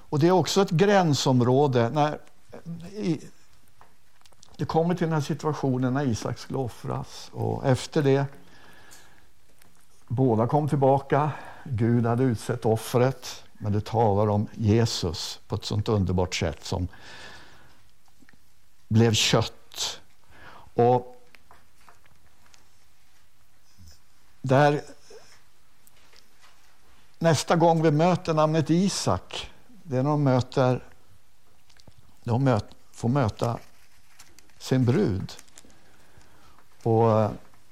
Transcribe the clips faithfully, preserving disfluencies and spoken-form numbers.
Och det är också ett gränsområde när i, det kommer till den här situationen när Isak skulle offras. Och efter det, båda kom tillbaka. Gud hade utsett offret. Men det talar om Jesus på ett sånt underbart sätt som blev kött. Och där nästa gång vi möter namnet Isak, det är när de möter, de möt, får möta sin brud. Och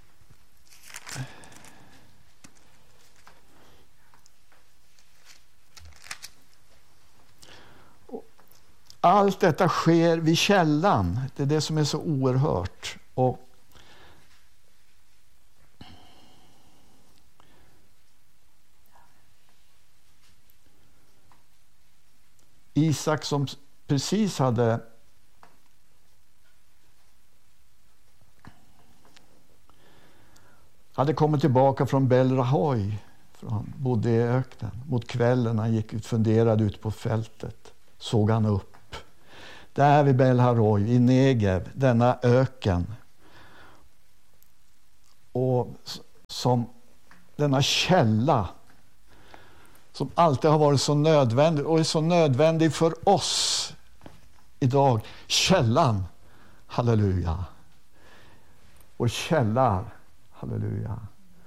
allt detta sker vid källan. Det är det som är så oerhört. Och Isak som precis hade hade kommit tillbaka från Bel-Rahoj, han bodde i öknen. Mot kvällen han gick ut, funderade ut på fältet, såg han upp. Där vid Bel-Rahoj, i Negev, denna öken. Och som denna källa som alltid har varit så nödvändig och är så nödvändig för oss idag. Källan, halleluja. Och källar, halleluja,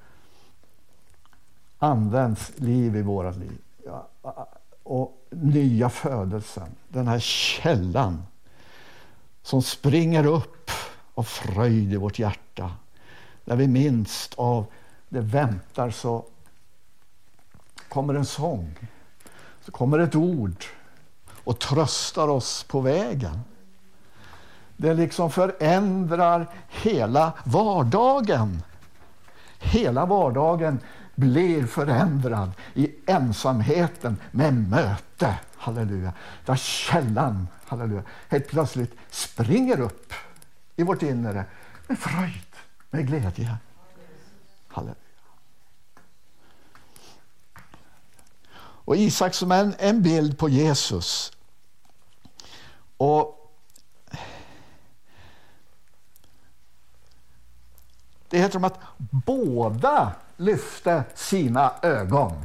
används liv i våra liv. Ja, och nya födelsen, den här källan som springer upp av fröjd i vårt hjärta. När vi minst av det väntar så kommer en sång, så kommer ett ord och tröstar oss på vägen. Det liksom förändrar hela vardagen. Hela vardagen blir förändrad i ensamheten med möte. Halleluja. Där källan, halleluja, helt plötsligt springer upp i vårt inre med fröjd, med glädje. Halleluja. Och Isak som är en, en bild på Jesus. Och det heter om att båda lyfte sina ögon.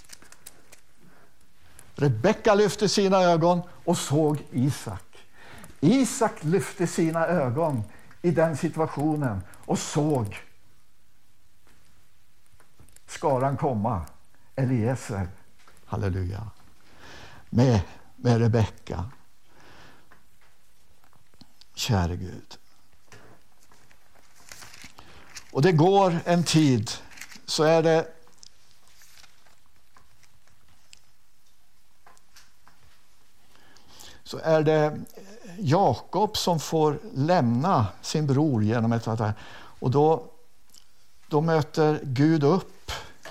Rebecka lyfte sina ögon och såg Isak. Isak lyfte sina ögon i den situationen och såg skaran komma. Eliezer, halleluja, med, med Rebecka. Käre Gud. Och det går en tid, så är det så är det Jakob som får lämna sin bror genom ett annat. Och då, då möter Gud upp.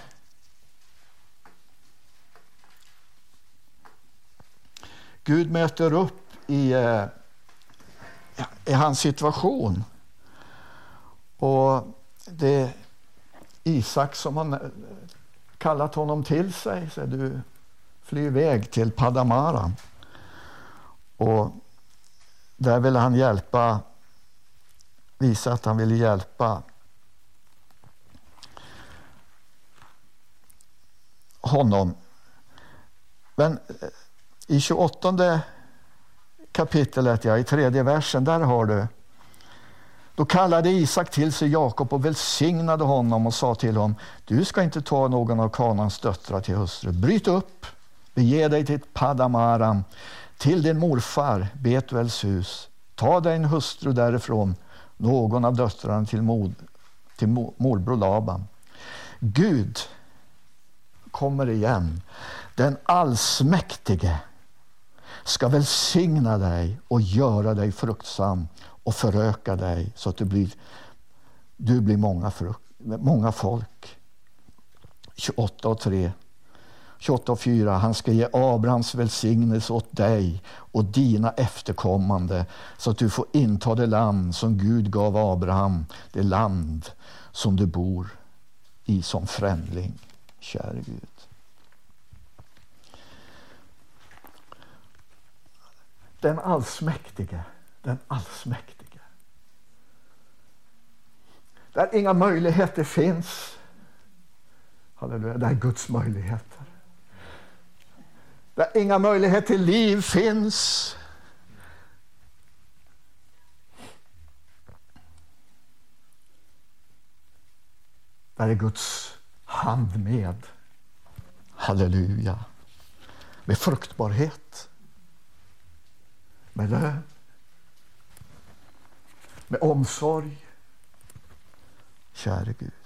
Gud möter upp i, ja, i hans situation. Och det är Isak som har kallat honom till sig. Så du flyr iväg till Padamaran. Och där vill han hjälpa, visa att han vill hjälpa honom. Men i tjugoåttonde kapitlet, ja, i tredje versen, där har du: då kallade Isak till sig Jakob och välsignade honom och sa till honom: du ska inte ta någon av Kanans döttrar till hustru. Bryt upp, bege dig till Padamaram, till din morfar Betuels hus. Ta dig en hustru därifrån, någon av döttrarna till, mod, till morbror Laban. Gud kommer igen. Den allsmäktige ska välsigna dig och göra dig fruktsam och föröka dig så att du blir, du blir många, frukt, många folk. tjugoåtta och tre. tjugoåtta och fyra. Han ska ge Abrahams välsignelse åt dig och dina efterkommande så att du får inta det land som Gud gav Abraham, det land som du bor i som främling. Käre Gud. Den allsmäktige, den allsmäktige. Där inga möjligheter finns. Halleluja, där är Guds möjligheter. Där inga möjligheter till liv finns. Där är Guds hand med. Halleluja. Med fruktbarhet. Med lön. Med omsorg. Käre Gud.